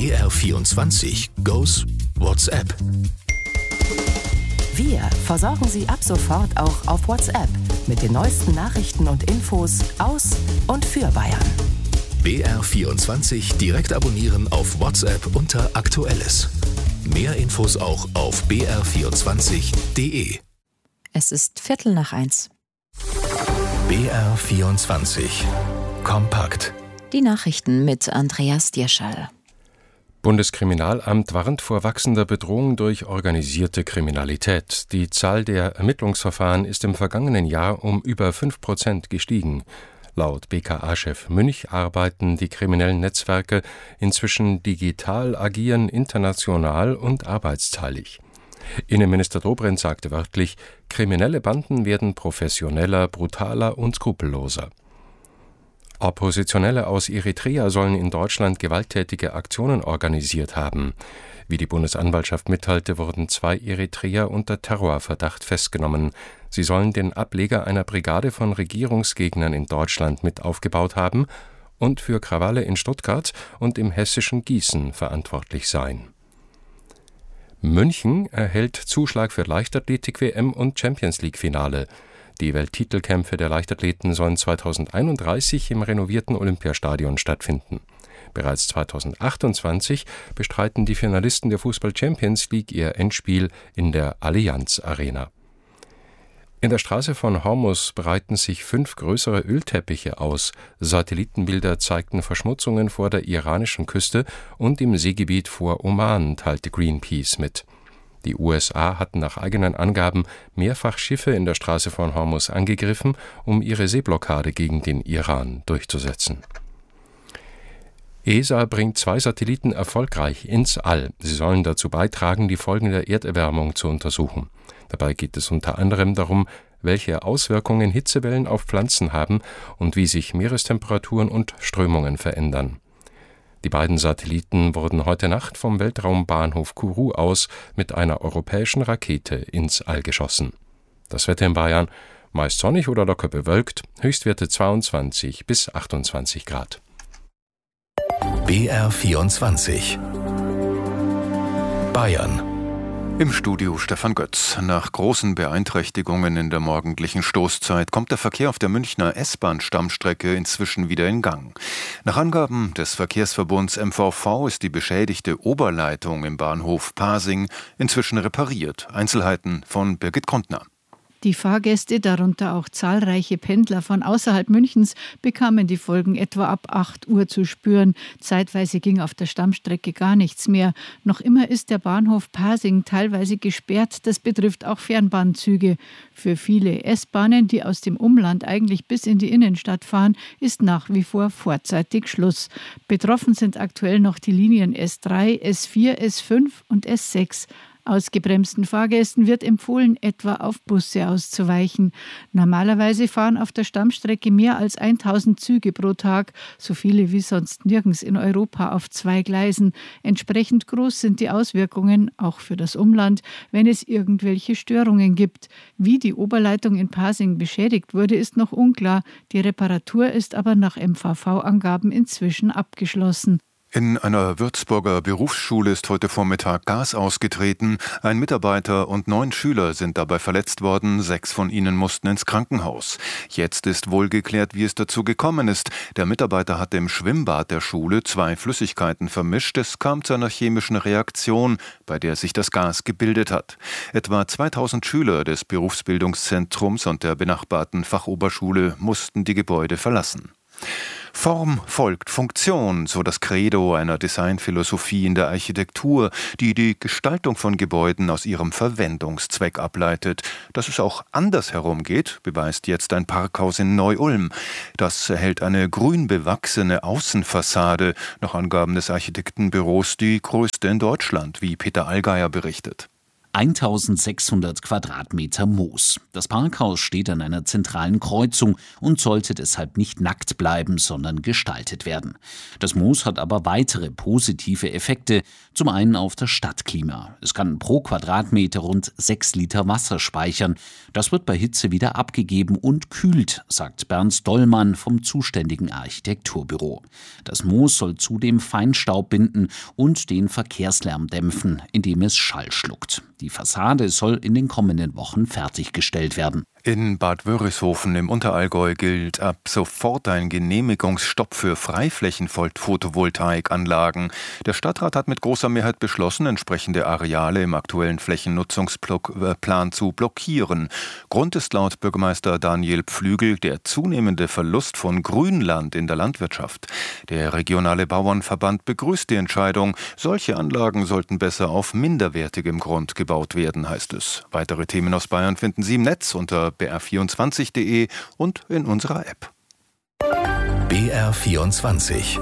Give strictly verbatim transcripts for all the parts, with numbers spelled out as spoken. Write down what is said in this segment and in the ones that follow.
B R vierundzwanzig goes WhatsApp. Wir versorgen Sie ab sofort auch auf WhatsApp mit den neuesten Nachrichten und Infos aus und für Bayern. B R vierundzwanzig direkt abonnieren auf WhatsApp unter Aktuelles. Mehr Infos auch auf b r vierundzwanzig punkt d e. Es ist Viertel nach eins. B R vierundzwanzig kompakt. Die Nachrichten mit Andreas Dierschall. Bundeskriminalamt warnt vor wachsender Bedrohung durch organisierte Kriminalität. Die Zahl der Ermittlungsverfahren ist im vergangenen Jahr um über fünf Prozent gestiegen. Laut B K A-Chef Münch arbeiten die kriminellen Netzwerke inzwischen digital, agieren international und arbeitsteilig. Innenminister Dobrindt sagte wörtlich, kriminelle Banden werden professioneller, brutaler und skrupelloser. Oppositionelle aus Eritrea sollen in Deutschland gewalttätige Aktionen organisiert haben. Wie die Bundesanwaltschaft mitteilte, wurden zwei Eritreer unter Terrorverdacht festgenommen. Sie sollen den Ableger einer Brigade von Regierungsgegnern in Deutschland mit aufgebaut haben und für Krawalle in Stuttgart und im hessischen Gießen verantwortlich sein. München erhält Zuschlag für Leichtathletik-W M und Champions-League-Finale. Die Welttitelkämpfe der Leichtathleten sollen zweitausendeinunddreißig im renovierten Olympiastadion stattfinden. Bereits zweitausendachtundzwanzig bestreiten die Finalisten der Fußball-Champions League ihr Endspiel in der Allianz Arena. In der Straße von Hormuz breiten sich fünf größere Ölteppiche aus. Satellitenbilder zeigten Verschmutzungen vor der iranischen Küste und im Seegebiet vor Oman, teilte Greenpeace mit. Die U S A hatten nach eigenen Angaben mehrfach Schiffe in der Straße von Hormuz angegriffen, um ihre Seeblockade gegen den Iran durchzusetzen. E S A bringt zwei Satelliten erfolgreich ins All. Sie sollen dazu beitragen, die Folgen der Erderwärmung zu untersuchen. Dabei geht es unter anderem darum, welche Auswirkungen Hitzewellen auf Pflanzen haben und wie sich Meerestemperaturen und Strömungen verändern. Die beiden Satelliten wurden heute Nacht vom Weltraumbahnhof Kourou aus mit einer europäischen Rakete ins All geschossen. Das Wetter in Bayern: meist sonnig oder locker bewölkt, Höchstwerte zweiundzwanzig bis achtundzwanzig Grad. B R vierundzwanzig Bayern. Im Studio Stefan Götz. Nach großen Beeinträchtigungen in der morgendlichen Stoßzeit kommt der Verkehr auf der Münchner S-Bahn-Stammstrecke inzwischen wieder in Gang. Nach Angaben des Verkehrsverbunds M V V ist die beschädigte Oberleitung im Bahnhof Pasing inzwischen repariert. Einzelheiten von Birgit Kontner. Die Fahrgäste, darunter auch zahlreiche Pendler von außerhalb Münchens, bekamen die Folgen etwa ab acht Uhr zu spüren. Zeitweise ging auf der Stammstrecke gar nichts mehr. Noch immer ist der Bahnhof Pasing teilweise gesperrt. Das betrifft auch Fernbahnzüge. Für viele S-Bahnen, die aus dem Umland eigentlich bis in die Innenstadt fahren, ist nach wie vor vorzeitig Schluss. Betroffen sind aktuell noch die Linien S drei, S vier, S fünf und S sechs. Ausgebremsten Fahrgästen wird empfohlen, etwa auf Busse auszuweichen. Normalerweise fahren auf der Stammstrecke mehr als tausend Züge pro Tag, so viele wie sonst nirgends in Europa auf zwei Gleisen. Entsprechend groß sind die Auswirkungen, auch für das Umland, wenn es irgendwelche Störungen gibt. Wie die Oberleitung in Pasing beschädigt wurde, ist noch unklar. Die Reparatur ist aber nach M V V-Angaben inzwischen abgeschlossen. In einer Würzburger Berufsschule ist heute Vormittag Gas ausgetreten. Ein Mitarbeiter und neun Schüler sind dabei verletzt worden. Sechs von ihnen mussten ins Krankenhaus. Jetzt ist wohl geklärt, wie es dazu gekommen ist. Der Mitarbeiter hatte im Schwimmbad der Schule zwei Flüssigkeiten vermischt. Es kam zu einer chemischen Reaktion, bei der sich das Gas gebildet hat. Etwa zweitausend Schüler des Berufsbildungszentrums und der benachbarten Fachoberschule mussten die Gebäude verlassen. Form folgt Funktion, so das Credo einer Designphilosophie in der Architektur, die die Gestaltung von Gebäuden aus ihrem Verwendungszweck ableitet. Dass es auch andersherum geht, beweist jetzt ein Parkhaus in Neu-Ulm. Das erhält eine grün bewachsene Außenfassade, nach Angaben des Architektenbüros die größte in Deutschland, wie Peter Allgeier berichtet. eintausendsechshundert Quadratmeter Moos. Das Parkhaus steht an einer zentralen Kreuzung und sollte deshalb nicht nackt bleiben, sondern gestaltet werden. Das Moos hat aber weitere positive Effekte. Zum einen auf das Stadtklima. Es kann pro Quadratmeter rund sechs Liter Wasser speichern. Das wird bei Hitze wieder abgegeben und kühlt, sagt Bernd Dollmann vom zuständigen Architekturbüro. Das Moos soll zudem Feinstaub binden und den Verkehrslärm dämpfen, indem es Schall schluckt. Die Fassade soll in den kommenden Wochen fertiggestellt werden. In Bad Wörishofen im Unterallgäu gilt ab sofort ein Genehmigungsstopp für Freiflächen-Photovoltaikanlagen. Der Stadtrat hat mit großer Mehrheit beschlossen, entsprechende Areale im aktuellen Flächennutzungsplan zu blockieren. Grund ist laut Bürgermeister Daniel Pflügel der zunehmende Verlust von Grünland in der Landwirtschaft. Der regionale Bauernverband begrüßt die Entscheidung. Solche Anlagen sollten besser auf minderwertigem Grund gebaut werden, heißt es. Weitere Themen aus Bayern finden Sie im Netz unter b r vierundzwanzig punkt de und in unserer App. B R vierundzwanzig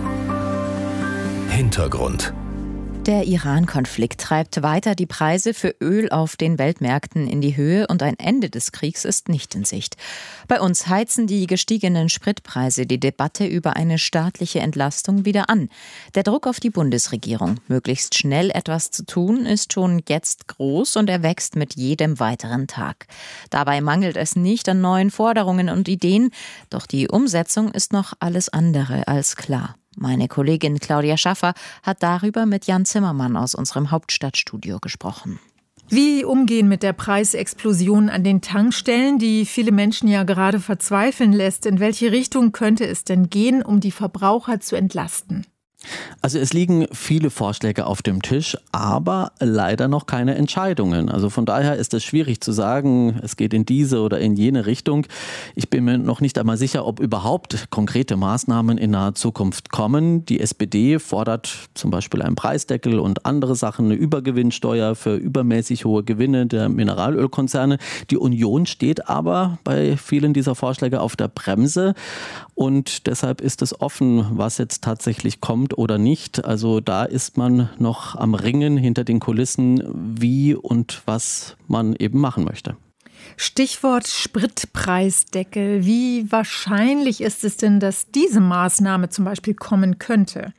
Hintergrund. Der Iran-Konflikt treibt weiter die Preise für Öl auf den Weltmärkten in die Höhe und ein Ende des Kriegs ist nicht in Sicht. Bei uns heizen die gestiegenen Spritpreise die Debatte über eine staatliche Entlastung wieder an. Der Druck auf die Bundesregierung, möglichst schnell etwas zu tun, ist schon jetzt groß und er wächst mit jedem weiteren Tag. Dabei mangelt es nicht an neuen Forderungen und Ideen, doch die Umsetzung ist noch alles andere als klar. Meine Kollegin Claudia Schaffer hat darüber mit Jan Zimmermann aus unserem Hauptstadtstudio gesprochen. Wie umgehen mit der Preisexplosion an den Tankstellen, die viele Menschen ja gerade verzweifeln lässt? In welche Richtung könnte es denn gehen, um die Verbraucher zu entlasten? Also es liegen viele Vorschläge auf dem Tisch, aber leider noch keine Entscheidungen. Also von daher ist es schwierig zu sagen, es geht in diese oder in jene Richtung. Ich bin mir noch nicht einmal sicher, ob überhaupt konkrete Maßnahmen in naher Zukunft kommen. Die S P D fordert zum Beispiel einen Preisdeckel und andere Sachen, eine Übergewinnsteuer für übermäßig hohe Gewinne der Mineralölkonzerne. Die Union steht aber bei vielen dieser Vorschläge auf der Bremse und deshalb ist es offen, was jetzt tatsächlich kommt oder nicht. Also da ist man noch am Ringen hinter den Kulissen, wie und was man eben machen möchte. Stichwort Spritpreisdeckel. Wie wahrscheinlich ist es denn, dass diese Maßnahme zum Beispiel kommen könnte?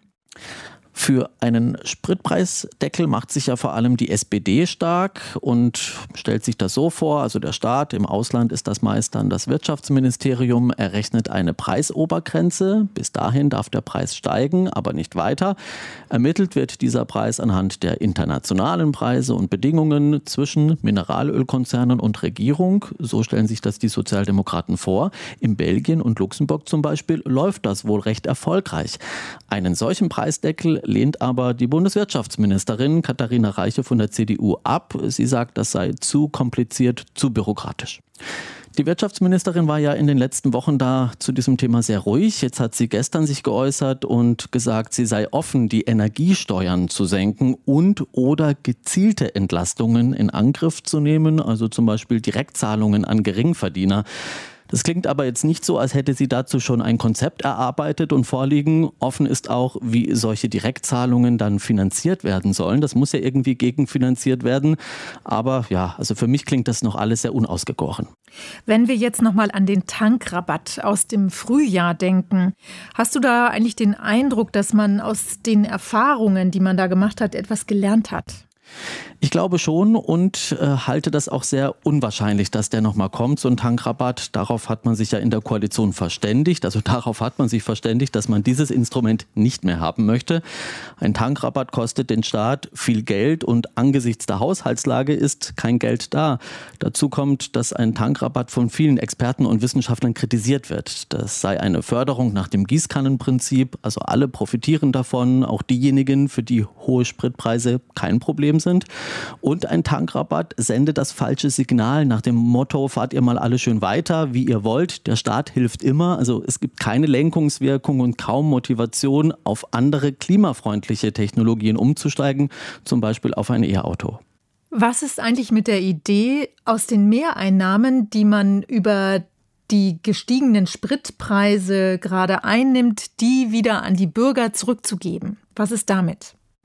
Für einen Spritpreisdeckel macht sich ja vor allem die S P D stark und stellt sich das so vor, also der Staat, im Ausland ist das meist dann das Wirtschaftsministerium, errechnet eine Preisobergrenze, bis dahin darf der Preis steigen, aber nicht weiter. Ermittelt wird dieser Preis anhand der internationalen Preise und Bedingungen zwischen Mineralölkonzernen und Regierung, so stellen sich das die Sozialdemokraten vor. In Belgien und Luxemburg zum Beispiel läuft das wohl recht erfolgreich. Einen solchen Preisdeckel lehnt aber die Bundeswirtschaftsministerin Katharina Reiche von der C D U ab. Sie sagt, das sei zu kompliziert, zu bürokratisch. Die Wirtschaftsministerin war ja in den letzten Wochen da zu diesem Thema sehr ruhig. Jetzt hat sie gestern sich geäußert und gesagt, sie sei offen, die Energiesteuern zu senken und oder gezielte Entlastungen in Angriff zu nehmen, also zum Beispiel Direktzahlungen an Geringverdiener. Das klingt aber jetzt nicht so, als hätte sie dazu schon ein Konzept erarbeitet und vorliegen. Offen ist auch, wie solche Direktzahlungen dann finanziert werden sollen. Das muss ja irgendwie gegenfinanziert werden. Aber ja, also für mich klingt das noch alles sehr unausgegoren. Wenn wir jetzt nochmal an den Tankrabatt aus dem Frühjahr denken, hast du da eigentlich den Eindruck, dass man aus den Erfahrungen, die man da gemacht hat, etwas gelernt hat? Ich glaube schon und äh, halte das auch sehr unwahrscheinlich, dass der nochmal kommt, so ein Tankrabatt. Darauf hat man sich ja in der Koalition verständigt. Also darauf hat man sich verständigt, dass man dieses Instrument nicht mehr haben möchte. Ein Tankrabatt kostet den Staat viel Geld und angesichts der Haushaltslage ist kein Geld da. Dazu kommt, dass ein Tankrabatt von vielen Experten und Wissenschaftlern kritisiert wird. Das sei eine Förderung nach dem Gießkannenprinzip. Also alle profitieren davon, auch diejenigen, für die hohe Spritpreise kein Problem sind. Und ein Tankrabatt sendet das falsche Signal nach dem Motto, fahrt ihr mal alle schön weiter, wie ihr wollt. Der Staat hilft immer. Also es gibt keine Lenkungswirkung und kaum Motivation, auf andere klimafreundliche Technologien umzusteigen, zum Beispiel auf ein E-Auto. Was ist eigentlich mit der Idee, aus den Mehreinnahmen, die man über die gestiegenen Spritpreise gerade einnimmt, die wieder an die Bürger zurückzugeben? Was ist damit?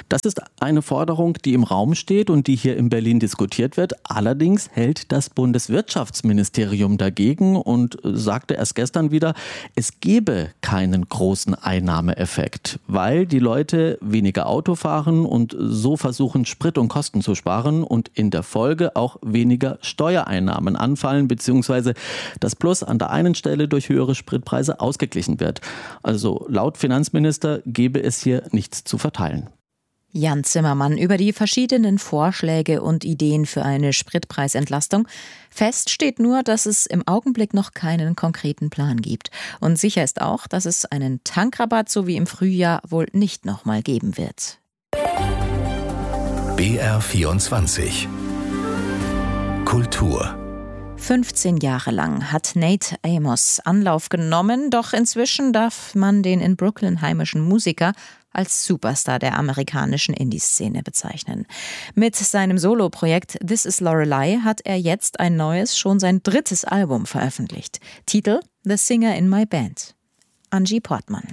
Das ist eine Forderung, die im Raum steht und die hier in Berlin diskutiert wird. Allerdings hält das Bundeswirtschaftsministerium dagegen und sagte erst gestern wieder, es gebe keinen großen Einnahmeeffekt, weil die Leute weniger Auto fahren und so versuchen, Sprit und Kosten zu sparen und in der Folge auch weniger Steuereinnahmen anfallen, beziehungsweise das Plus an der einen Stelle durch höhere Spritpreise ausgeglichen wird. Also laut Finanzminister gebe es hier nichts zu verteilen. Jan Zimmermann über die verschiedenen Vorschläge und Ideen für eine Spritpreisentlastung. Fest steht nur, dass es im Augenblick noch keinen konkreten Plan gibt. Und sicher ist auch, dass es einen Tankrabatt so wie im Frühjahr wohl nicht nochmal geben wird. B R vierundzwanzig Kultur. fünfzehn Jahre lang hat Nate Amos Anlauf genommen, doch inzwischen darf man den in Brooklyn heimischen Musiker als Superstar der amerikanischen Indie-Szene bezeichnen. Mit seinem Soloprojekt This Is Lorelei hat er jetzt ein neues, schon sein drittes Album veröffentlicht. Titel The Singer in My Band. Angie Portmann.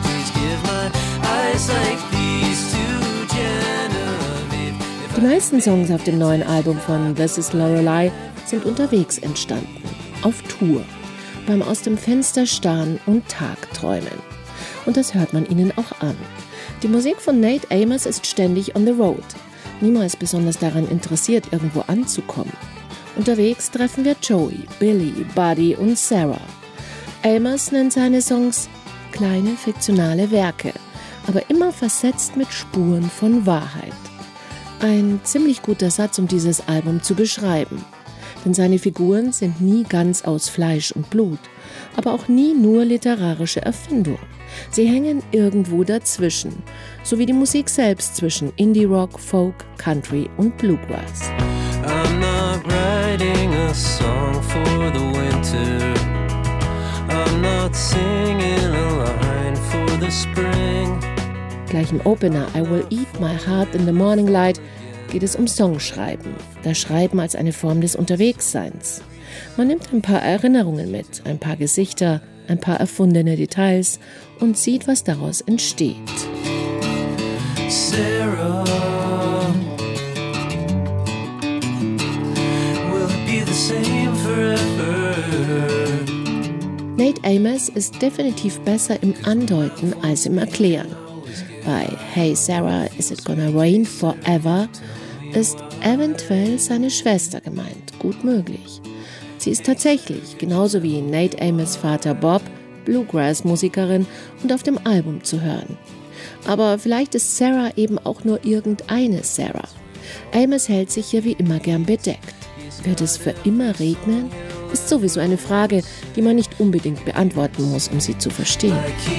Die meisten Songs auf dem neuen Album von This Is Lorelei sind unterwegs entstanden, auf Tour, beim aus dem Fenster starren und Tagträumen. Und das hört man ihnen auch an. Die Musik von Nate Amos ist ständig on the road, niemals besonders daran interessiert, irgendwo anzukommen. Unterwegs treffen wir Joey, Billy, Buddy und Sarah. Amos nennt seine Songs kleine fiktionale Werke, aber immer versetzt mit Spuren von Wahrheit. Ein ziemlich guter Satz, um dieses Album zu beschreiben. Denn seine Figuren sind nie ganz aus Fleisch und Blut, aber auch nie nur literarische Erfindung. Sie hängen irgendwo dazwischen, so wie die Musik selbst zwischen Indie-Rock, Folk, Country und Bluegrass. I'm not writing a song for the winter. I'm not singing a line for the spring. Gleich im Opener I Will Eat My Heart in the Morning Light geht es um Songschreiben. Das Schreiben als eine Form des Unterwegsseins. Man nimmt ein paar Erinnerungen mit, ein paar Gesichter, ein paar erfundene Details und sieht, was daraus entsteht. Sarah, will it be the same forever? Nate Amos ist definitiv besser im Andeuten als im Erklären. Bei Hey Sarah, is it gonna rain forever? Ist eventuell seine Schwester gemeint, gut möglich. Sie ist tatsächlich, genauso wie Nate Amos' Vater Bob, Bluegrass-Musikerin und auf dem Album zu hören. Aber vielleicht ist Sarah eben auch nur irgendeine Sarah. Amos hält sich hier wie immer gern bedeckt. Wird es für immer regnen? Ist sowieso eine Frage, die man nicht unbedingt beantworten muss, um sie zu verstehen.